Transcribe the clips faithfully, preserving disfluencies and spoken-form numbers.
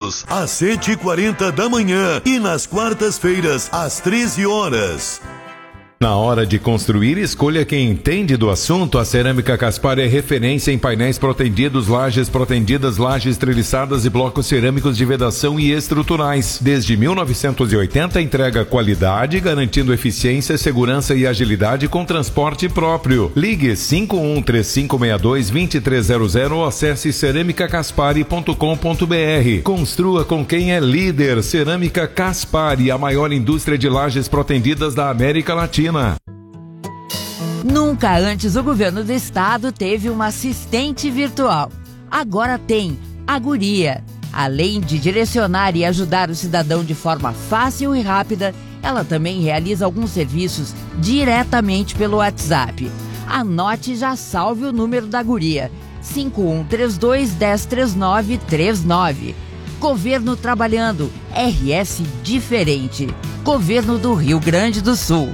sábados, às sete e quarenta da manhã e nas quartas-feiras, às treze horas. Na hora de construir, escolha quem entende do assunto. A Cerâmica Caspari é referência em painéis protendidos, lajes protendidas, lajes treliçadas e blocos cerâmicos de vedação e estruturais. Desde mil novecentos e oitenta, entrega qualidade, garantindo eficiência, segurança e agilidade com transporte próprio. Ligue cinco um três cinco seis dois, dois três zero zero ou acesse cerâmica caspari ponto com ponto br. Construa com quem é líder. Cerâmica Caspari, a maior indústria de lajes protendidas da América Latina. Nunca antes o governo do estado teve uma assistente virtual. Agora tem a Guria. Além de direcionar e ajudar o cidadão de forma fácil e rápida, ela também realiza alguns serviços diretamente pelo WhatsApp. Anote e já salve o número da Guria: cinco um três dois, um zero três nove três nove. Governo trabalhando. R S diferente. Governo do Rio Grande do Sul.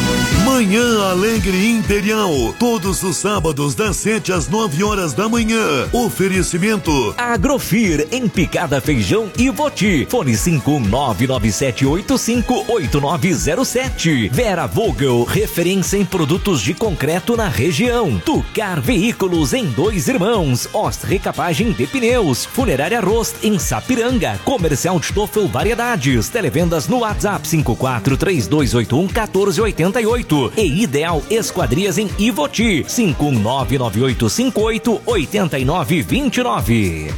Manhã Alegre Imperial, todos os sábados das sete às nove horas da manhã. Oferecimento Agrofir, em Picada Feijão e Voti. Fone cinco nove nove sete oito cinco oito nove zero sete. Vera Vogel, referência em produtos de concreto na região. Tucar Veículos em Dois Irmãos. Ost Recapagem de Pneus. Funerária Rost em Sapiranga. Comercial de Stoffel Variedades. Televendas no WhatsApp cinco quatro três dois oito um um quatro oito oito. E Ideal Esquadrias em Ivoti, cinco um nove nove oito cinco oito oito nove dois nove.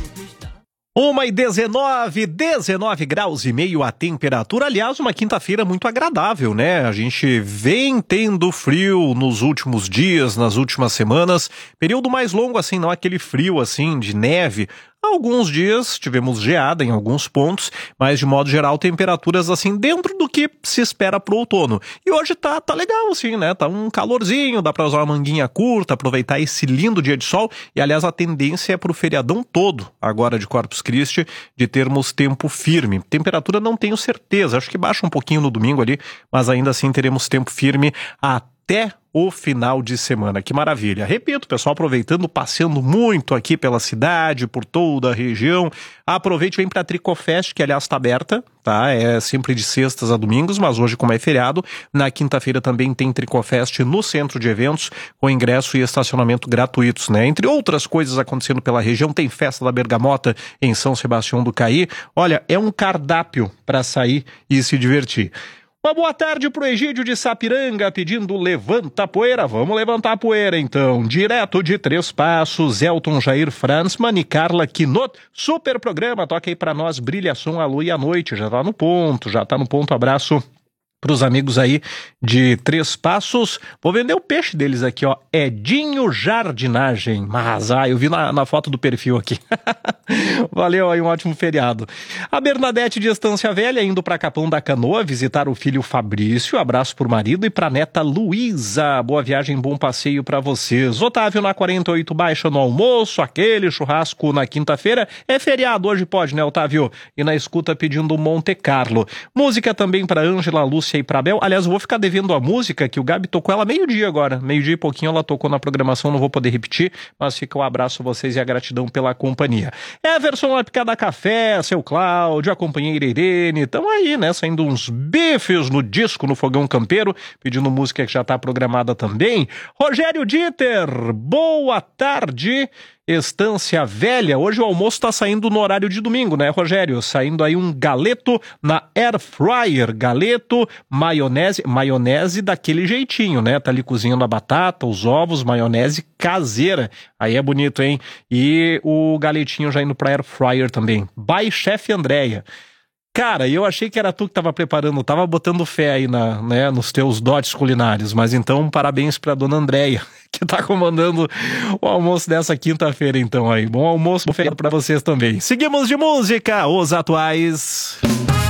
Uma e dezenove, dezenove graus e meio a temperatura. Aliás, uma quinta-feira muito agradável, né? A gente vem tendo frio nos últimos dias, nas últimas semanas. Período mais longo assim, não aquele frio assim de neve. Alguns dias tivemos geada em alguns pontos, mas de modo geral temperaturas assim dentro do que se espera pro outono. E hoje tá, tá legal assim, né? Tá um calorzinho, dá pra usar uma manguinha curta, aproveitar esse lindo dia de sol. E aliás a tendência é pro feriadão todo, agora de Corpus Christi, de termos tempo firme. Temperatura não tenho certeza, acho que baixa um pouquinho no domingo ali, mas ainda assim teremos tempo firme até o final de semana. Que maravilha. Repito, pessoal aproveitando, passeando muito aqui pela cidade, por toda a região. Aproveite, vem pra Tricofest, que aliás está aberta, tá? É sempre de sextas a domingos, mas hoje, como é feriado, na quinta-feira também tem Tricofest no centro de eventos, com ingresso e estacionamento gratuitos, né? Entre outras coisas acontecendo pela região, tem Festa da Bergamota em São Sebastião do Caí. Olha, é um cardápio para sair e se divertir. Uma boa tarde pro Egídio de Sapiranga, pedindo levanta a poeira. Vamos levantar a poeira, então. Direto de Três Passos, Elton Jair Fransman e Carla Quinot. Super programa, toca aí pra nós, Brilhação, a lua e a noite. Já tá no ponto, já tá no ponto. Abraço pros amigos aí de Três Passos. Vou vender o peixe deles aqui, ó. Edinho Jardinagem. Mas, ah, eu vi na, na foto do perfil aqui. Valeu aí, um ótimo feriado. A Bernadette de Estância Velha, indo pra Capão da Canoa, visitar o filho Fabrício. Abraço pro marido e pra neta Luísa. Boa viagem, bom passeio pra vocês. Otávio na quarenta e oito baixa no almoço, aquele churrasco na quinta-feira. É feriado, hoje pode, né, Otávio? E na escuta pedindo Monte Carlo. Música também pra Ângela, Lúcia e pra Bel. Aliás, eu vou ficar devendo a música que o Gabi tocou ela meio-dia agora. Meio-dia e pouquinho ela tocou na programação, não vou poder repetir, mas fica um abraço a vocês e a gratidão pela companhia. Everson na Picada Café, seu Cláudio, a companheira Irene, estão aí, né? Saindo uns bifes no disco, no Fogão Campeiro, pedindo música que já tá programada também. Rogério Dieter, boa tarde. Estância Velha, hoje o almoço tá saindo no horário de domingo, né, Rogério? Saindo aí um galeto na Air Fryer, galeto, maionese, maionese daquele jeitinho, né? Tá ali cozinhando a batata, os ovos, maionese caseira. Aí é bonito, hein? E o galetinho já indo pra Air Fryer também. By Chef Andréia. Cara, eu achei que era tu que tava preparando, tava botando fé aí na, né, nos teus dotes culinários, mas então parabéns pra dona Andréia, que tá comandando o almoço dessa quinta-feira então aí. Bom almoço, bom feriado pra vocês também. Seguimos de música, os atuais...